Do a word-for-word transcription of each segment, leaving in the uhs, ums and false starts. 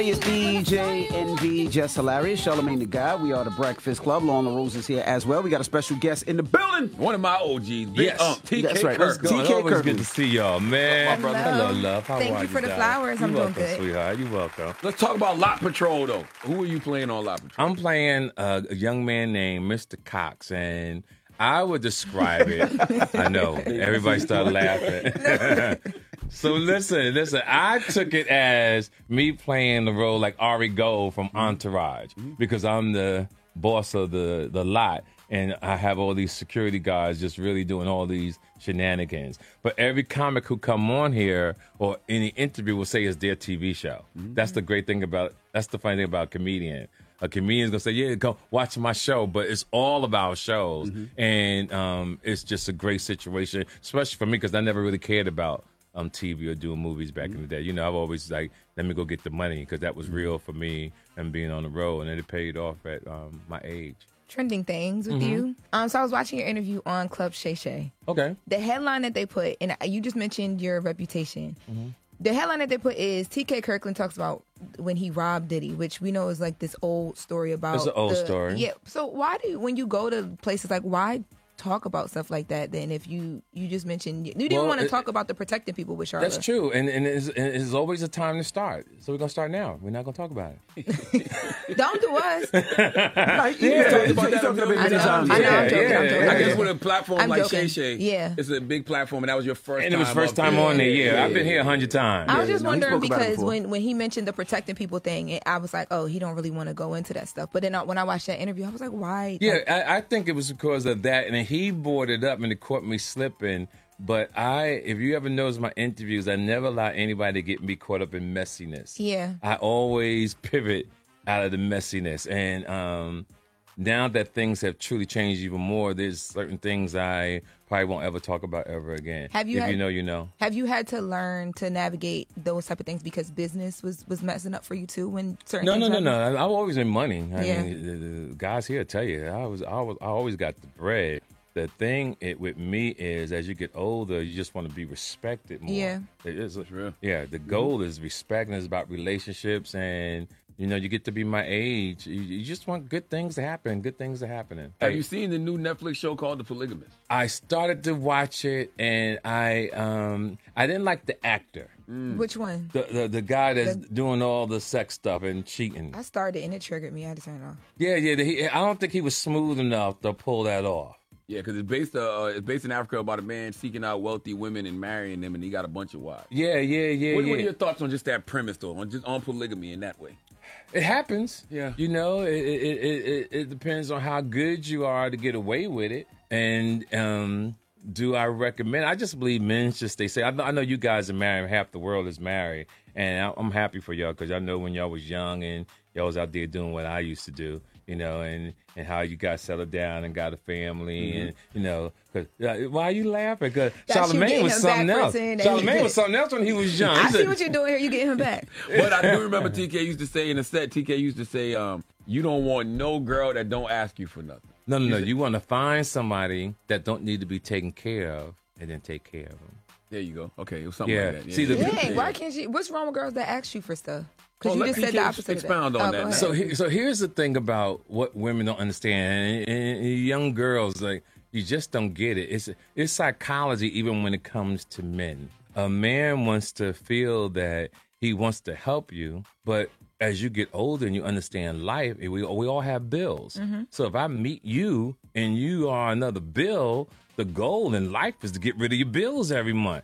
It's D J N V, Just Hilarious, Charlamagne the Guy. We are the Breakfast Club. Law on the Rules is here as well. We got a special guest in the building. One of my O Gs, Big Yes. Ump, T K That's right. Kirk. T K It's always Kirkland. good to see y'all, man. My brother. Hello. Hello, love. How Thank are you for the guys? flowers. You're I'm doing welcome, good. sweetheart. You're welcome. Let's talk about Lot Patrol, though. Who are you playing on Lot Patrol? I'm playing a, a young man named Mister Cox, and I would describe it. I know. Everybody started laughing. So listen, listen. I took it as me playing the role like Ari Gold from Entourage because I'm the boss of the, the lot, and I have all these security guards just really doing all these shenanigans. But every comic who come on here or any interview will say it's their T V show. That's the great thing about, that's the funny thing about a comedian. A comedian's gonna say, yeah, go watch my show, but it's all about shows. And um, it's just a great situation, especially for me because I never really cared about um, T V or doing movies back in the day. You know, I've always like, let me go get the money because that was real for me and being on the road, and it paid off at um, my age. Trending things with you. Um, so I was watching your interview on Club Shay Shay. Okay. The headline that they put, and you just mentioned your reputation. The headline that they put is T K Kirkland talks about when he robbed Diddy, which we know is like this old story about. It's an old the- story. Yeah. So why do you, when you go to places like why talk about stuff like that? Then if you you just mentioned you didn't Well, want to it- talk about the protecting people with Charlotte. That's true, and, and it's, it's always a time to start. So we're gonna start now. We're not gonna talk about it. Don't do us. Like, yeah, talked he's about talked that about a it million many I know, times. I know, Yeah, I'm joking, yeah, I'm joking. yeah. I guess with a platform I'm like joking. Shay Shay, Yeah. it's a big platform, and that was your first And it time. was first up time there. on there. Yeah, Yeah, I've been yeah. here a hundred times. I was Yeah, just no, he wondering spoke about it because before. when, when he mentioned the protecting people thing, it, I was like, oh, he don't really want to go into that stuff. But then I, when I watched that interview, I was like, why? Yeah, Like, I, I think it was because of that, and he brought it up, and it caught me slipping. But I, if you ever notice my interviews, I never allow anybody to get me caught up in messiness. Yeah. I always pivot out of the messiness, and um, now that things have truly changed even more, there's certain things I probably won't ever talk about ever again. Have you If had- you know, you know. Have you had to learn to navigate those type of things because business was, was messing up for you too when certain No, things no, no, happened? no. I- I've always been money. I Yeah. mean, the, the guys here tell you, I was, I was, I always got the bread. The thing it, with me is, as you get older, you just want to be respected more. Yeah. It is. True. Yeah, the goal is respect, and it's about relationships, and you know, you get to be my age. You, you just want good things to happen. Good things are happening. Have you seen the new Netflix show called The Polygamist? I started to watch it, and I, um, I didn't like the actor, Which one? the the, the guy that's The- doing all the sex stuff and cheating. I started and it triggered me. I had to turn it off. Yeah, yeah. the- He, I don't think he was smooth enough to pull that off. Yeah, because it's based uh, it's based in Africa about a man seeking out wealthy women and marrying them, and he got a bunch of wives. Yeah, yeah, yeah, What, yeah. what are your thoughts on just that premise, though, on just on polygamy in that way? It happens. Yeah. You know, it it, it it it depends on how good you are to get away with it. And um, do I recommend? I just believe men should stay safe. I know, I know you guys are married. Half the world is married, and I- I'm happy for y'all because I know when y'all was young and y'all was out there doing what I used to do. You know, and, and how you got settled down and got a family, and you know, cause, uh, why are you laughing? Because That's you Charlamagne getting was him something back for else. saying that he Charlamagne did. was something else when he was young. He I see said- what you're doing here. You getting him back. But I do remember T K used to say in the set, T K used to say, um, you don't want no girl that don't ask you for nothing. No, no, no. You want to find somebody that don't need to be taken care of, and then take care of them. There you go. Okay, it was something Yeah. like that. See, the- Dang, why can't you? What's wrong with girls that ask you for stuff? Because Oh, you let just P said K the opposite. expound of on that. that Oh, go now. ahead. So, he, so here's the thing about what women don't understand, and, and, and young girls, like you just don't get it. It's it's psychology, even when it comes to men. A man wants to feel that he wants to help you, but as you get older and you understand life, we we all have bills. So if I meet you and you are another bill, the goal in life is to get rid of your bills every month.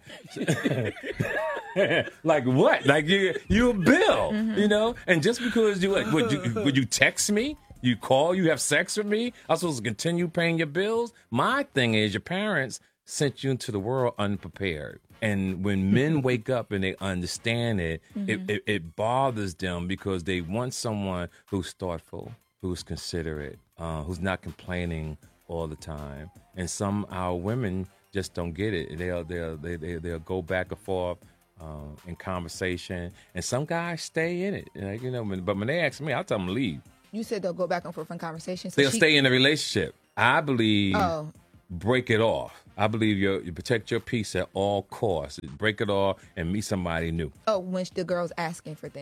Like what? Like you, you a bill, you know? And just because you like, would you would you text me? You call? You have sex with me? I'm supposed to continue paying your bills? My thing is, your parents sent you into the world unprepared. And when men wake up and they understand it, it, it, it bothers them because they want someone who's thoughtful, who's considerate, uh, who's not complaining all the time. And some our women just don't get it. They'll they'll they, they, they'll go back and forth uh, in conversation, and some guys stay in it. Like, you know, when, but when they ask me, I tell them leave. You said they'll go back and forth in conversation. So They'll she, stay in the relationship. I believe Oh. break it off. I believe you you protect your peace at all costs. Break it off and meet somebody new. Oh, when the girl's asking for things.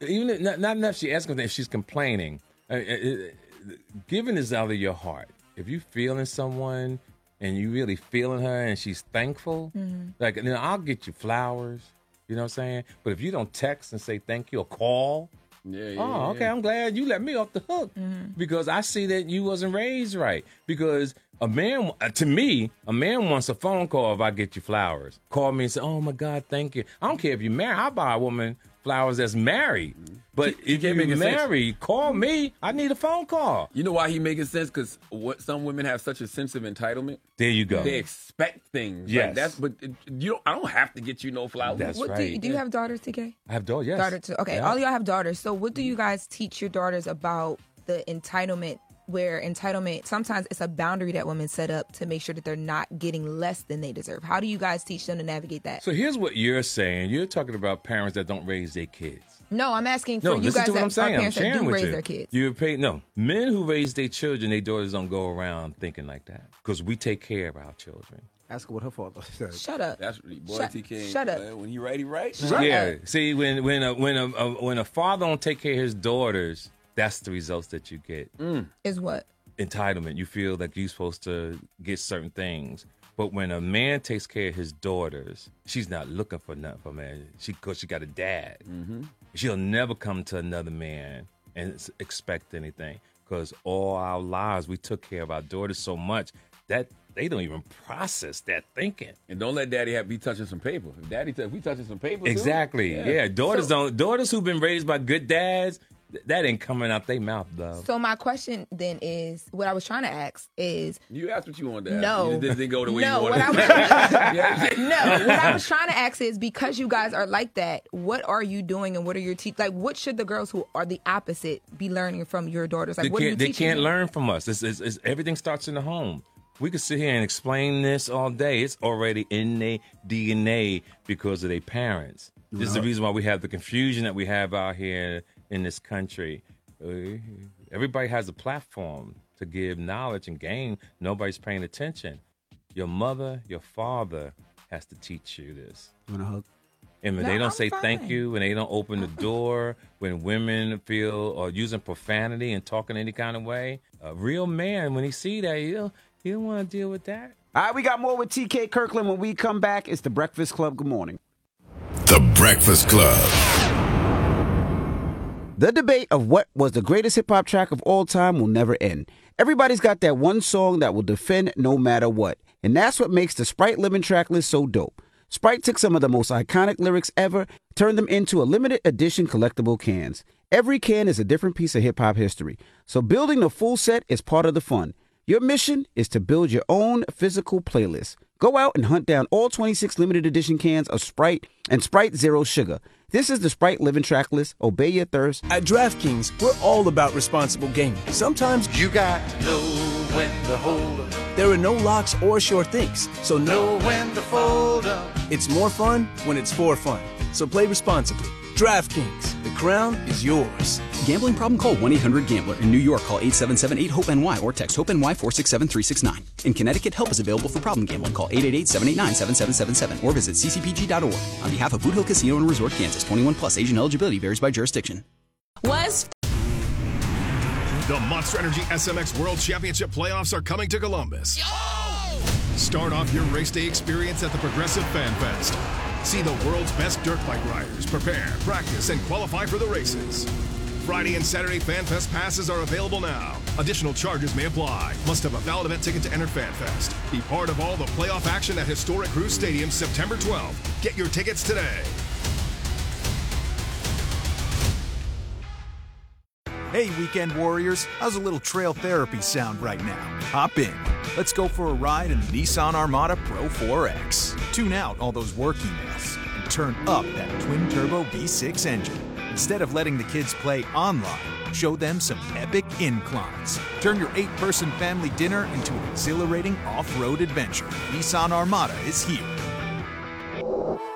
even if, not, not enough she asking if she's complaining. Uh, it, it, giving is out of your heart. If you feeling someone and you really feeling her and she's thankful, mm-hmm. like, you know, I'll get you flowers. You know what I'm saying? But if you don't text and say thank you or call, yeah, yeah, oh, okay, yeah. I'm glad you let me off the hook mm-hmm. because I see that you wasn't raised right. Because a man, to me, a man wants a phone call if I get you flowers. Call me and say, oh, my God, thank you. I don't care if you're married. I'll buy a woman flowers that's married. But he, if he you're married, sense. call me. I need a phone call. You know why he making sense? Because what some women have such a sense of entitlement. There you go. They expect things. Yes. Like that's, but it, you don't. I don't have to get you no flowers. That's what right. Do you, do you have daughters, T K? I have daughters. Yes. Daughter too. Okay, yeah. all y'all have daughters. So what do you guys teach your daughters about the entitlement? Where entitlement, sometimes it's a boundary that women set up to make sure that they're not getting less than they deserve. How do you guys teach them to navigate that? So here's what you're saying. You're talking about parents that don't raise their kids. No, I'm asking for no, you listen guys to what that I'm saying. are parents I'm that do with raise you. their kids. You pay no men who raise their children. Their daughters don't go around thinking like that because we take care of our children. Ask her what her father said. Shut up. That's boy shut, T K. Shut up. Man, when he right, he right. Shut yeah. up. See, when when a, when a, a when a father don't take care of his daughters, that's the results that you get. Mm. Is what? Entitlement. You feel like you're supposed to get certain things. But when a man takes care of his daughters, she's not looking for nothing from man. She, because she got a dad. Mm-hmm. She'll never come to another man and expect anything. Because all our lives, we took care of our daughters so much that they don't even process that thinking. And don't let daddy have be touching some paper. If daddy, t- if we touching some paper, exactly. Too, yeah. yeah. Daughters So, don't. Daughters who've been raised by good dads, that ain't coming out their mouth, though. So my question then is, what I was trying to ask is, you asked what you wanted to ask. No, you just didn't go the way no, you what wanted. I was trying to, no, what I was trying to ask is, because you guys are like that, what are you doing and what are your te- like? What should the girls who are the opposite be learning from your daughters? Like, they what are you can't, they teaching can't them? learn from us. It's, it's, it's, everything starts in the home. We could sit here and explain this all day. It's already in their D N A because of their parents. This is the reason why we have the confusion that we have out here in this country. Uh, everybody has a platform to give knowledge and gain. Nobody's paying attention. Your mother, your father has to teach you this. You want a hug? And when No, they don't I'm say fine. thank you, when they don't open the door, when women feel or using profanity and talking any kind of way, a real man, when he see that, he don't, he don't want to deal with that. All right, we got more with T K Kirkland when we come back. It's the Breakfast Club. Good morning. The Breakfast Club. The debate of what was the greatest hip-hop track of all time will never end. Everybody's got that one song that will defend no matter what. And that's what makes the Sprite Living track list so dope. Sprite took some of the most iconic lyrics ever, turned them into a limited edition collectible cans. Every can is a different piece of hip-hop history. So building the full set is part of the fun. Your mission is to build your own physical playlist. Go out and hunt down all twenty-six limited edition cans of Sprite and Sprite Zero Sugar. This is the Sprite Living track list. Obey your thirst. At DraftKings, we're all about responsible gaming. Sometimes You got to know when to hold up, there are no locks or sure things, so know no, when to fold up. it's more fun when it's for fun. So play responsibly. DraftKings, the crown is yours. Gambling problem? Call one eight hundred gambler. In New York, call eight seven seven eight hope N Y or text HOPE-NY four six seven three six nine. In Connecticut, help is available for problem gambling. Call eight eight eight seven eight nine seven seven seven seven or visit c c p g dot org. On behalf of Boot Hill Casino and Resort, Kansas, twenty-one plus, age and eligibility varies by jurisdiction. Was The Monster Energy S M X World Championship playoffs are coming to Columbus. Start off your race day experience at the Progressive Fan Fest. See the world's best dirt bike riders prepare, practice, and qualify for the races. Friday and Saturday Fan Fest passes are available now. Additional charges may apply. Must have a valid event ticket to enter Fan Fest. Be part of all the playoff action at historic Crew Stadium September twelfth. Get your tickets today. Hey, weekend warriors, how's a little trail therapy sound right now? Hop in. Let's go for a ride in the Nissan Armada Pro four X. Tune out all those work emails and turn up that twin-turbo V six engine. Instead of letting the kids play online, show them some epic inclines. Turn your eight-person family dinner into an exhilarating off-road adventure. Nissan Armada is here.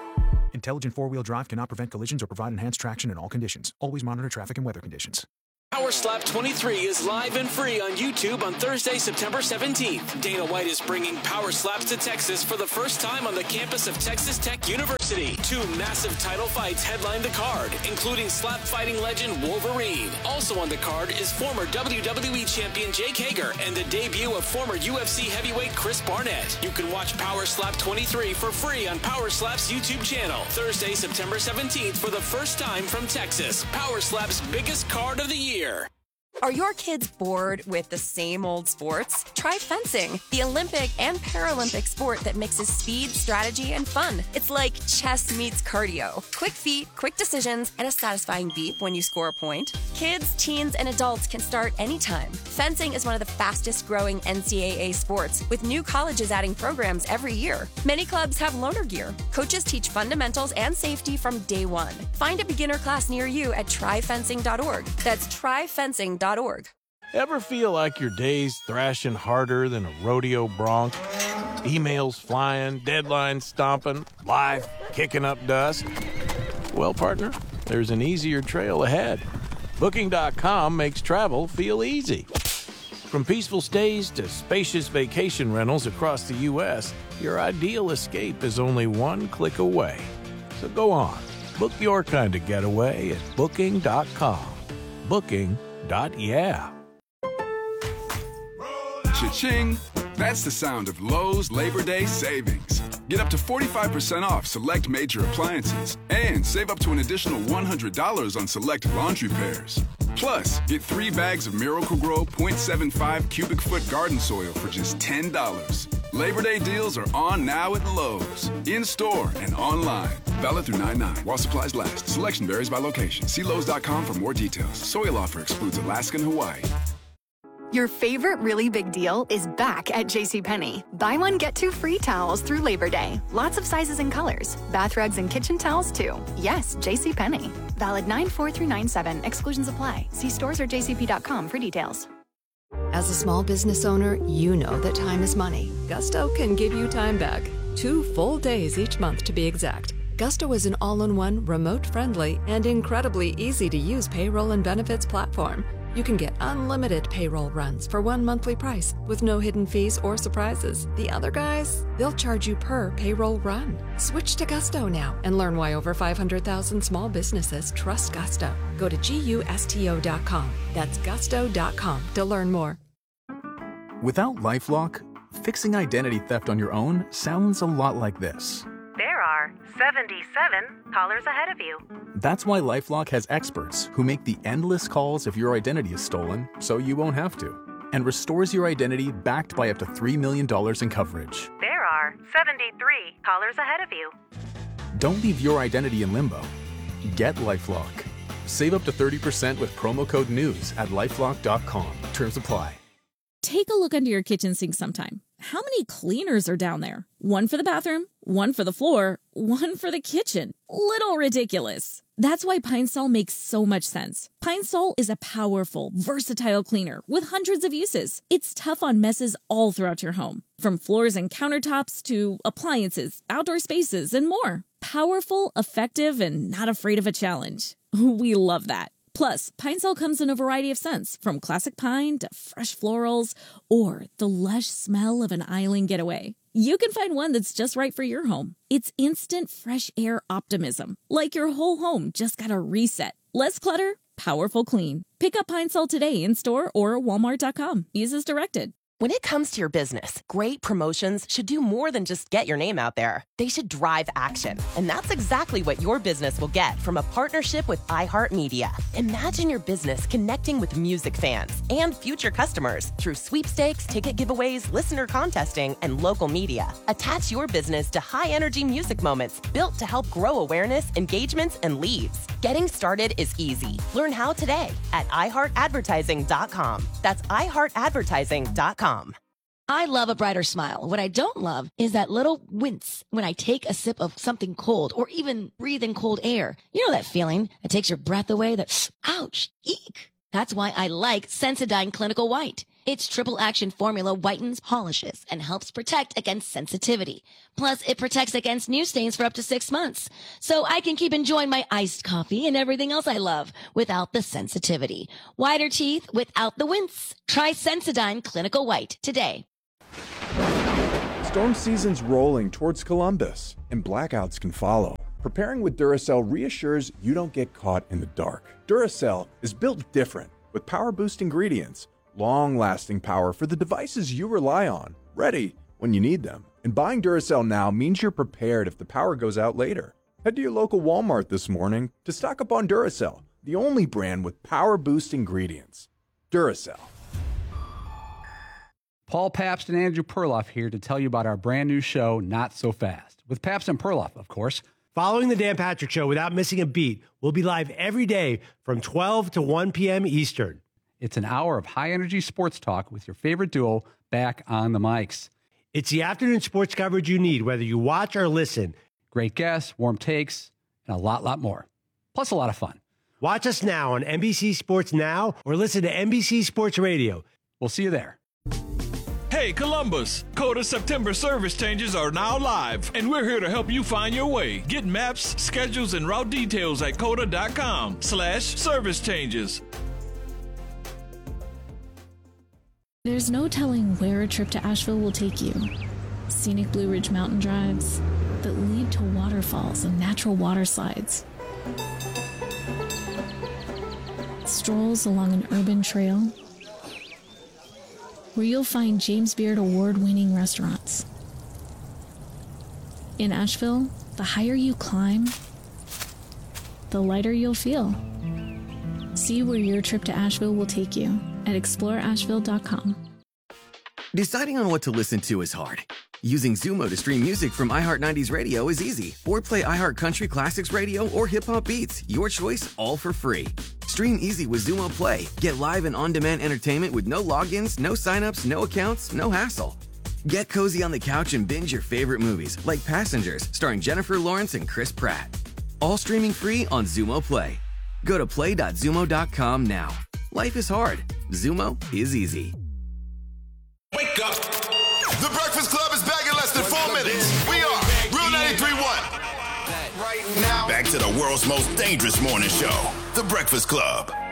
Intelligent four-wheel drive cannot prevent collisions or provide enhanced traction in all conditions. Always monitor traffic and weather conditions. Power Slap twenty-three is live and free on YouTube on Thursday, September seventeenth. Dana White is bringing Power Slaps to Texas for the first time on the campus of Texas Tech University. Two massive title fights headline the card, including slap fighting legend Wolverine. Also on the card is former W W E champion Jake Hager and the debut of former U F C heavyweight Chris Barnett. You can watch Power Slap twenty-three for free on Power Slap's YouTube channel. Thursday, September seventeenth for the first time from Texas. Power Slap's biggest card of the year. Are your kids bored with the same old sports? Try fencing, the Olympic and Paralympic sport that mixes speed, strategy, and fun. It's like chess meets cardio. Quick feet, quick decisions, and a satisfying beep when you score a point. Kids, teens, and adults can start anytime. Fencing is one of the fastest growing N C double A sports, with new colleges adding programs every year. Many clubs have loaner gear. Coaches teach fundamentals and safety from day one. Find a beginner class near you at try fencing dot org. That's try fencing dot org. Ever feel like your day's thrashing harder than a rodeo bronc? Emails flying, deadlines stomping, life kicking up dust? Well, partner, there's an easier trail ahead. Booking dot com makes travel feel easy. From peaceful stays to spacious vacation rentals across the U S, your ideal escape is only one click away. So go on, book your kind of getaway at Booking dot com. Booking. Dot yeah. Cha-ching! That's the sound of Lowe's Labor Day savings. Get up to forty-five percent off select major appliances and save up to an additional one hundred dollars on select laundry pairs. Plus, get three bags of Miracle-Gro point seven five cubic foot garden soil for just ten dollars. Labor Day deals are on now at Lowe's, in-store and online. Valid through nine nine while supplies last. Selection varies by location. See Lowe's dot com for more details. Soil offer excludes Alaska and Hawaii. Your favorite really big deal is back at JCPenney. Buy one, get two free towels through Labor Day. Lots of sizes and colors. Bath rugs and kitchen towels, too. Yes, JCPenney. Valid nine four through nine seven. Exclusions apply. See stores or J C P dot com for details. As a small business owner, you know that time is money. Gusto can give you time back. Two full days each month, to be exact. Gusto is an all-in-one, remote-friendly, and incredibly easy-to-use payroll and benefits platform. You can get unlimited payroll runs for one monthly price with no hidden fees or surprises. The other guys, they'll charge you per payroll run. Switch to Gusto now and learn why over five hundred thousand small businesses trust Gusto. Go to gusto dot com. That's gusto dot com to learn more. Without LifeLock, fixing identity theft on your own sounds a lot like this. There are seventy-seven callers ahead of you. That's why LifeLock has experts who make the endless calls if your identity is stolen, so you won't have to, and restores your identity backed by up to three million dollars in coverage. There are seventy-three callers ahead of you. Don't leave your identity in limbo. Get LifeLock. Save up to thirty percent with promo code NEWS at lifelock dot com. Terms apply. Take a look under your kitchen sink sometime. How many cleaners are down there? One for the bathroom, one for the floor, one for the kitchen. Little ridiculous. That's why Pine Sol makes so much sense. Pine Sol is a powerful, versatile cleaner with hundreds of uses. It's tough on messes all throughout your home, from floors and countertops to appliances, outdoor spaces, and more. Powerful, effective, and not afraid of a challenge. We love that. Plus, Pine Sol comes in a variety of scents, from classic pine to fresh florals, or the lush smell of an island getaway. You can find one that's just right for your home. It's instant fresh air optimism, like your whole home just got a reset. Less clutter, powerful clean. Pick up Pine Sol today in store or walmart dot com. Use as directed. When it comes to your business, great promotions should do more than just get your name out there. They should drive action. And that's exactly what your business will get from a partnership with iHeartMedia. Imagine your business connecting with music fans and future customers through sweepstakes, ticket giveaways, listener contesting, and local media. Attach your business to high-energy music moments built to help grow awareness, engagements, and leads. Getting started is easy. Learn how today at i heart advertising dot com. That's i heart advertising dot com. I love a brighter smile. What I don't love is that little wince when I take a sip of something cold or even breathe in cold air. You know that feeling that takes your breath away, that ouch, eek. That's why I like Sensodyne Clinical White. Its triple action formula whitens, polishes, and helps protect against sensitivity. Plus, it protects against new stains for up to six months. So I can keep enjoying my iced coffee and everything else I love without the sensitivity. Whiter teeth without the wince. Try Sensodyne Clinical White today. Storm season's rolling towards Columbus, and blackouts can follow. Preparing with Duracell reassures you don't get caught in the dark. Duracell is built different, with power-boost ingredients, long-lasting power for the devices you rely on, ready when you need them. And buying Duracell now means you're prepared if the power goes out later. Head to your local Walmart this morning to stock up on Duracell, the only brand with power-boost ingredients. Duracell. Paul Pabst and Andrew Perloff here to tell you about our brand new show, Not So Fast, with Pabst and Perloff, of course. Following the Dan Patrick Show without missing a beat, we'll be live every day from twelve to one p.m. Eastern. It's an hour of high-energy sports talk with your favorite duo back on the mics. It's the afternoon sports coverage you need, whether you watch or listen. Great guests, warm takes, and a lot, lot more. Plus a lot of fun. Watch us now on N B C Sports Now or listen to N B C Sports Radio. We'll see you there. Hey, Columbus! Coda's September service changes are now live, and we're here to help you find your way. Get maps, schedules, and route details at coda.com slash service changes. There's no telling where a trip to Asheville will take you. Scenic Blue Ridge mountain drives that lead to waterfalls and natural water slides. Strolls along an urban trail where you'll find James Beard award-winning restaurants. In Asheville, the higher you climb, the lighter you'll feel. See where your trip to Asheville will take you at explore asheville dot com. Deciding on what to listen to is hard. Using Zumo to stream music from iHeart nineties Radio is easy. Or play iHeart Country Classics Radio or Hip Hop Beats. Your choice, all for free. Stream easy with Zumo Play. Get live and on-demand entertainment with no logins, no signups, no accounts, no hassle. Get cozy on the couch and binge your favorite movies, like Passengers, starring Jennifer Lawrence and Chris Pratt. All streaming free on Zumo Play. Go to play dot zumo dot com now. Life is hard. Zumo is easy. Wake up! The Breakfast Club is back in less than four minutes. We are Real ninety-three point one. Right now. Back to the world's most dangerous morning show, The Breakfast Club.